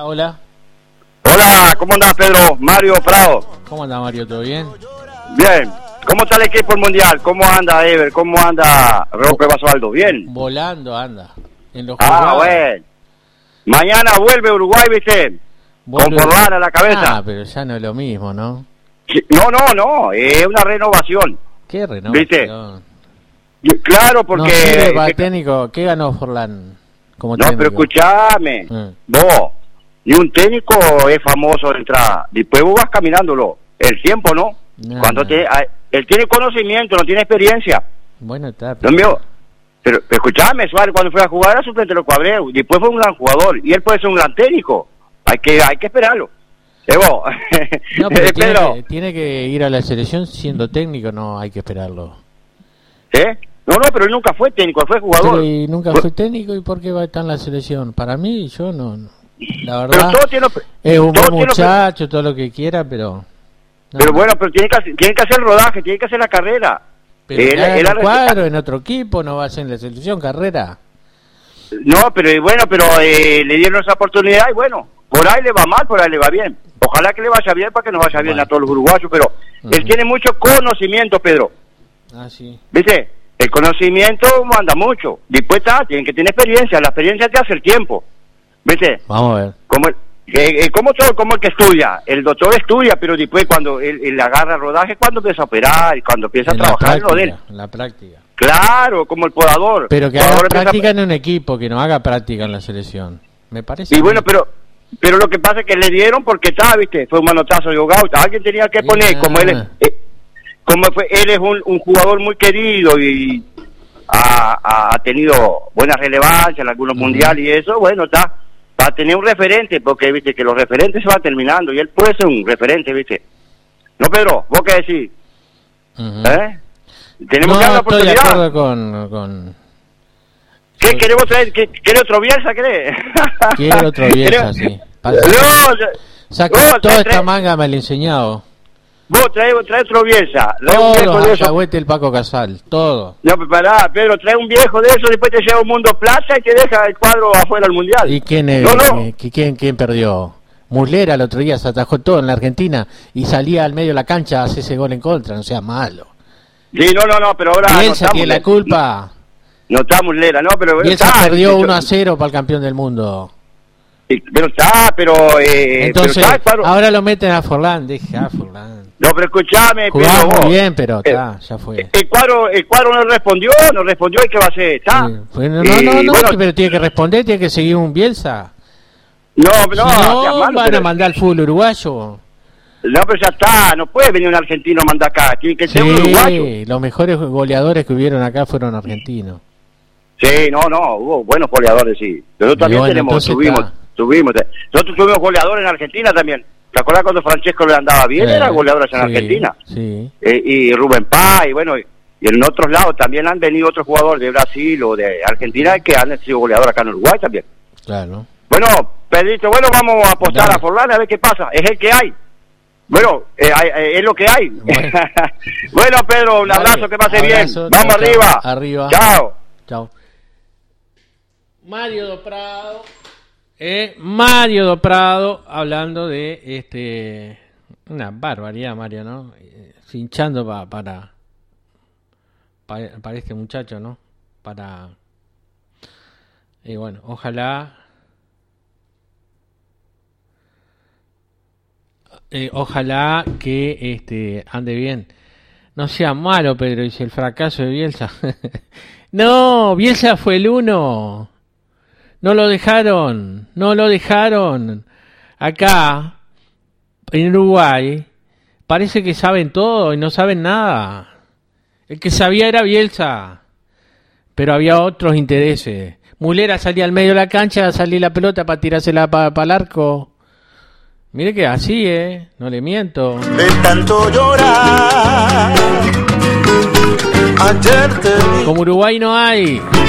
Hola. Hola, ¿cómo andás, Pedro? Mario Prado. ¿Cómo anda, Mario? ¿Todo bien? Bien. ¿Cómo está el equipo mundial? ¿Cómo anda Ever? ¿Cómo anda Roque Basualdo? ¿Bien? Volando anda. En los bueno. Mañana vuelve Uruguay, ¿viste? Con Forlán a la cabeza. Pero ya no es lo mismo, ¿no? No. Es una renovación. ¿Qué renovación? ¿Viste? Claro, porque... No, técnico, ¿qué ganó Forlán como técnico? No, pero escuchame. Vos, ni un técnico es famoso de entrada. Después vos vas caminándolo. El tiempo, ¿no? Cuando él tiene conocimiento, no tiene experiencia. Bueno, está. Pero escuchame, Suárez cuando fue a jugar era suplente de los Abreu. Después fue un gran jugador. Y él puede ser un gran técnico. Hay que esperarlo. No, pero tiene que ir a la selección siendo técnico, no hay que esperarlo. No, pero él nunca fue técnico, fue jugador. Pero y nunca fue técnico, ¿y por qué va a estar en la selección? Para mí, yo no. La verdad, es un buen muchacho, todo lo que quiera, pero... Pero bueno, pero tiene que hacer el rodaje, tiene que hacer la carrera. Pero él cuadro en otro equipo, no va a ser en la selección, carrera. No, pero le dieron esa oportunidad y bueno, por ahí le va mal, por ahí le va bien. Ojalá que le vaya bien para que nos vaya bien a todos los uruguayos, pero él tiene mucho conocimiento, Pedro. Sí. ¿Viste? El conocimiento manda mucho. Después tienen que tener experiencia, la experiencia te hace el tiempo. ¿Viste? Vamos a ver. Como el que estudia, el doctor estudia, pero después cuando él agarra el rodaje, cuando empieza a operar y cuando empieza a trabajar en lo de él. En la práctica. Claro, como el podador. Pero que haga práctica en un equipo, que no haga práctica en la selección. Me parece. Y bueno, pero lo que pasa es que le dieron porque ¿viste? Fue un manotazo de Ogauta. Alguien tenía que poner, como él es un jugador muy querido y ha tenido buena relevancia en algunos mundiales y eso, bueno, va a tener un referente, porque viste que los referentes se van terminando y él puede ser un referente, viste. No, Pedro, ¿vos qué decís? Tenemos que dar la oportunidad. Estoy de acuerdo con... ¿Qué queremos traer? ¿Quiere otro Bielsa, cree? Quiere otro Bielsa, sí. Toda esta manga me la he enseñado. Vos trae otro Bielsa. Todos Alcahuete, el Paco Casal, todo. No, pero pará, Pedro, trae un viejo de eso, después te lleva un Mundo Plaza y te deja el cuadro afuera del Mundial. ¿Y quién perdió? Muslera el otro día se atajó todo en la Argentina y salía al medio de la cancha a hacer ese gol en contra, no sea malo. Sí, no, pero ahora... Bielsa tiene la culpa. No está Muslera, no, pero... Bielsa perdió 1-0 para el campeón del mundo. Entonces, ahora lo meten a Forlán, deje a Forlán. No, pero escuchame, jugaba muy bien, pero ya fue. El cuadro no respondió, ¿y qué va a hacer? Pero tiene que responder, tiene que seguir un Bielsa. No, van a mandar al fútbol uruguayo. No, pero ya está, no puede venir un argentino a mandar acá, tiene que ser un uruguayo. Los mejores goleadores que hubieron acá fueron argentinos. Sí, hubo buenos goleadores, sí. Nosotros también tuvimos. Nosotros tuvimos goleadores en Argentina también. ¿Te acuerdas cuando Francesco le andaba bien? Era goleador en Argentina. Sí. Y Rubén Paz, y bueno, y en otros lados también han venido otros jugadores de Brasil o de Argentina que han sido goleadores acá en Uruguay también. Claro. Bueno, Pedrito, vamos a apostar a Forlán a ver qué pasa. Es el que hay. Bueno, es lo que hay. Bueno, Pedro, un abrazo, que pase bien. Vamos arriba. Chao. Mario Do Prado hablando de una barbaridad, Mario, ¿no? Hinchando para este muchacho, ¿no? Bueno, ojalá que ande bien. No sea malo, Pedro, dice el fracaso de Bielsa. No, Bielsa fue el 1. No lo dejaron. Acá, en Uruguay, parece que saben todo y no saben nada. El que sabía era Bielsa, pero había otros intereses. Muslera salía al medio de la cancha, salía la pelota para tirársela para el arco. Mire que así, no le miento. De tanto llorar, ayer te vi. Como Uruguay no hay.